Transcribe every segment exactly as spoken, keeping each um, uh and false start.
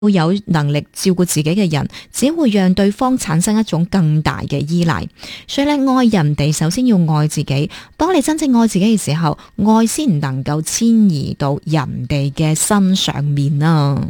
有能力照顧自己嘅人，只會讓對方產生一種更大嘅依賴。所以咧，愛人哋首先要愛自己。當你真正愛自己嘅時候，愛先能夠遷移到人哋嘅身上面啊。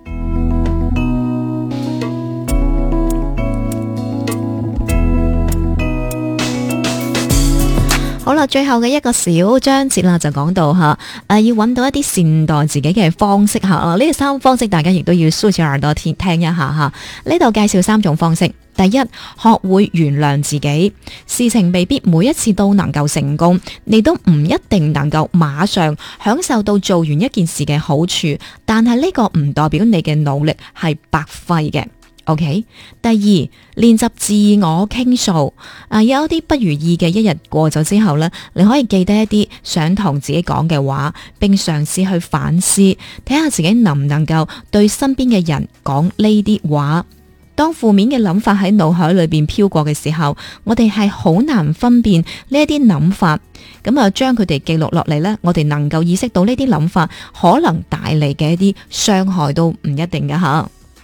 好啦，最後嘅一個小章節啦，就講到吓，誒、呃，要揾到一啲善待自己嘅方式吓。呢、呃、三方式大家亦都要豎起耳朵聽聽一下吓。呢度介紹三種方式。第一，學會原諒自己。事情未必每一次都能夠成功，你都唔一定能夠馬上享受到做完一件事嘅好處，但係呢個唔代表你嘅努力係白費嘅。OK， 第二，練習自我傾訴。啊，有一啲不如意嘅一日過咗之後呢，你可以記得一啲想同自己講嘅話，並嘗試去反思，睇下自己能唔能夠對身邊嘅人講呢啲話。當負面嘅諗法喺腦海裏邊飄過嘅時候，我哋係好難分辨呢一啲諗法，咁啊將佢哋記錄落嚟呢，我哋能夠意識到呢啲諗法可能帶嚟嘅一啲傷害都唔一定㗎吓。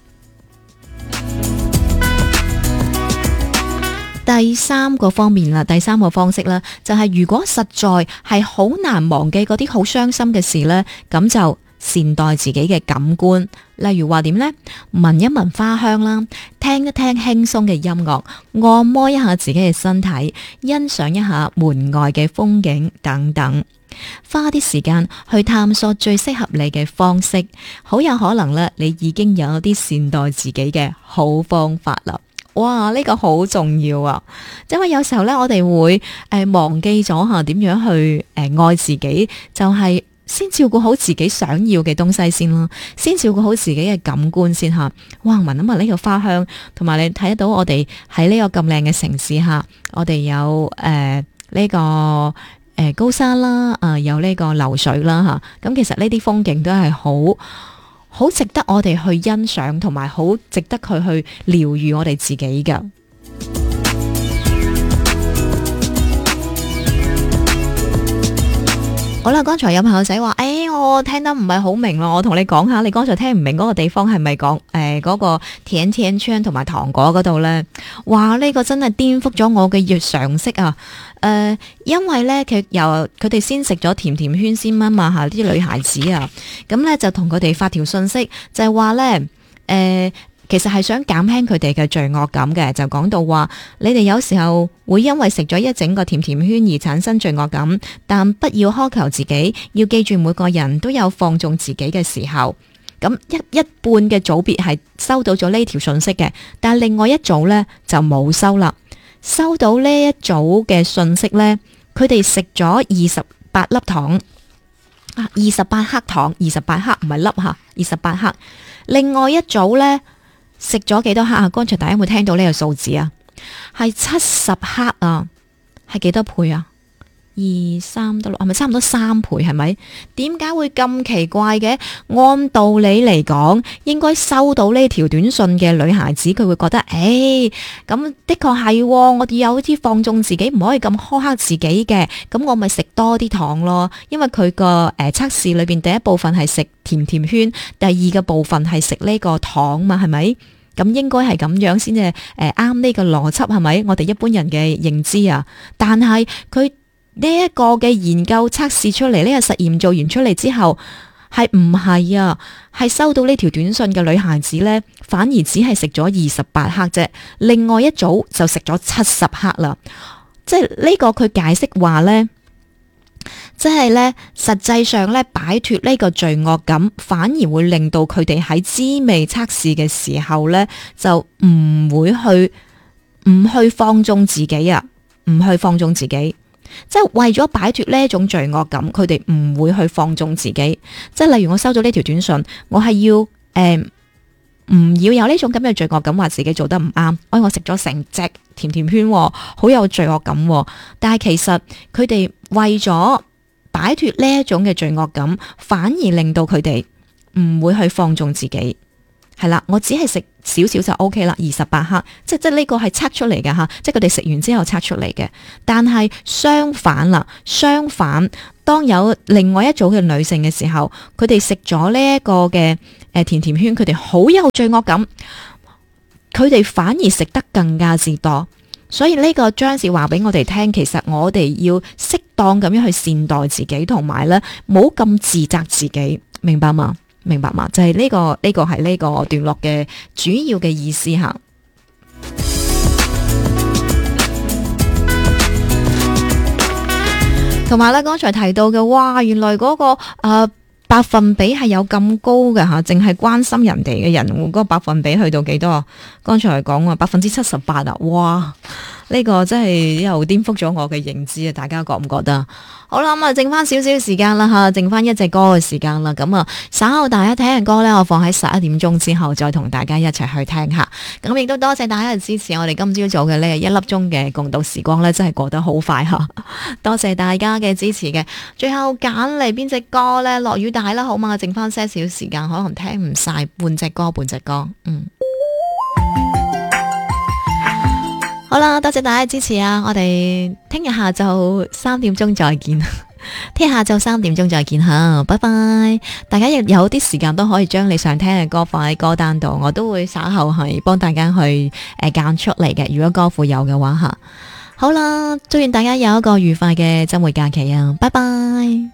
第三個方面啦，第三個方式啦，就係如果實在係好難忘記嗰啲好傷心嘅事呢，咁就善待自己嘅感官。例如話點呢？聞一聞花香啦，聽一聽輕鬆嘅音樂，按摩一下自己嘅身體，欣賞一下門外嘅風景等等，花啲時間去探索最適合你嘅方式，好有可能咧，你已經有啲善待自己嘅好方法啦。哇！呢個好重要啊，因為有時候咧，我哋會誒忘記咗吓點樣去誒愛自己，就係先照顧好自己想要嘅東西先啦，先照顧好自己嘅感官先吓。哇！聞一聞呢個花香，同埋你睇得到我哋喺呢個咁靚嘅城市吓，我哋有誒呢個誒高山啦，啊有呢個流水啦吓，咁其實呢啲風景都係好。好值得我哋去欣賞，同埋好值得佢去療癒我哋自己㗎。好啦，剛才有朋友仔話，誒、哎，我聽得唔係好明咯，我同你講下，你剛才聽唔明嗰個地方係咪講誒嗰個甜甜圈同埋糖果嗰度呢？哇，呢、這個真係顛覆咗我嘅日常識啊！誒、呃，因為咧，佢由佢哋先食咗甜甜圈先啊嘛吓，啲女孩子啊，咁咧就同佢哋發條信息，就係話咧，誒、呃，其實係想減輕佢哋嘅罪惡感嘅，就講到話，你哋有時候會因為食咗一整個甜甜圈而產生罪惡感，但不要苛求自己，要記住每個人都有放縱自己嘅時候。咁一一半嘅組別係收到咗呢條信息嘅，但係另外一組咧就冇收啦。收到呢一組嘅信息呢，佢哋食咗二十八粒糖，二十八克糖，二十八克唔係粒吓，二十八克。另外一組呢，食咗幾多克啊？剛才大家有冇聽到呢個數字啊？係七十克啊，係幾多倍啊？二三得六，係咪差唔多三倍？係咪？點解會咁奇怪嘅？按道理嚟講，應該收到呢條短信嘅女孩子，佢會覺得，誒，咁的確係，我哋有啲放縱自己，唔可以咁苛刻自己嘅。咁我咪食多啲糖咯。因為佢個誒測試裏邊第一部分係食甜甜圈，第二個部分係食呢個糖嘛，係咪？咁應該係咁樣先至誒啱呢個邏輯，係咪？我哋一般人嘅認知啊，但係佢。呢一個嘅研究測試出嚟，呢個實驗做完出嚟之後，係唔係啊？係收到呢條短信嘅女孩子呢，反而只係食咗二十八克啫，另外一組就食咗七十克啦。即係呢個佢解釋話呢，即係呢，實際上呢，擺脫呢個罪惡感，反而會令到佢哋喺滋味測試嘅時候呢，就唔會去唔去放縱自己啊，唔去放縱自己。即係為咗擺脫呢一種罪惡感，佢哋唔會去放縱自己。即係例如我收到呢條短信，我係要誒唔、呃、要有呢種咁嘅罪惡感，話自己做得唔啱。哎，我食咗成隻甜甜圈，好有罪惡感。但係其實佢哋為咗擺脫呢一種嘅罪惡感，反而令到佢哋唔會去放縱自己。係啦，我只係食少少就 O K 啦，二十八克，即係即係呢個係測出嚟嘅吓，即係佢哋食完之後測出嚟嘅。但係相反啦，相反，當有另外一組嘅女性嘅時候，佢哋食咗呢一個嘅誒、 誒甜甜圈，佢哋好有罪惡感，佢哋反而食得更加之多。所以呢個章節話俾我哋聽，其實我哋要適當咁樣去善待自己，同埋咧冇咁自責自己，明白嗎？明白嗎？就係呢個呢個係呢個段落嘅主要嘅意思吓。同埋咧，剛才提到嘅，哇，原來嗰、嗰個誒、呃、百分比係有咁高嘅吓，淨係關心人哋嘅人，嗰、嗰個百分比去到幾多？剛才講啊，百分之七十八啊，哇！呢、呢個真係又顛覆咗我嘅認知啊！大家覺唔覺得？好啦，咁啊，剩翻少少時間啦吓，剩翻一隻歌嘅時間啦。咁啊，稍後大家聽嘅歌呢，我放喺十一點鐘之後再同大家一齊去聽下。咁亦都多謝大家嘅支持，我哋今朝早嘅呢一粒鐘嘅共度時光呢，真係過得好快吓。多謝大家嘅支持嘅。最後揀嚟邊隻歌呢？落雨大啦，好嘛？剩翻些少時間，可能聽唔晒半隻歌，半隻歌，嗯。好啦，多謝大家支持啊！我哋聽日下晝三點鐘再見，聽日下晝三點鐘再見吓，拜拜！大家亦有啲時間都可以將你想聽嘅歌放喺歌單度，我都會稍後係幫大家去誒揀出嚟嘅。如果歌庫有嘅話吓，好啦，祝願大家有一個愉快嘅周末假期啊！拜拜。